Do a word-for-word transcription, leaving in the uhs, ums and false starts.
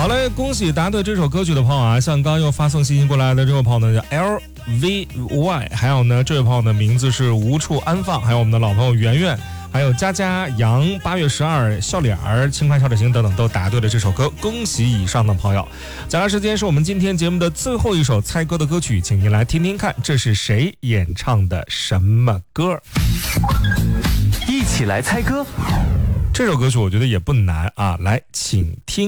好嘞，恭喜答对这首歌曲的朋友啊！像刚刚又发送信息过来的这位朋友呢，叫 L V Y， 还有呢，这位朋友的名字是无处安放，还有我们的老朋友圆圆，还有佳佳、杨、八月十二、笑脸儿、轻快笑着行等等都答对了这首歌，恭喜以上的朋友。接下来时间是我们今天节目的最后一首猜歌的歌曲，请您来听听看，这是谁演唱的什么歌？ 一起来猜歌。 这首歌曲我觉得也不难啊，来，请听。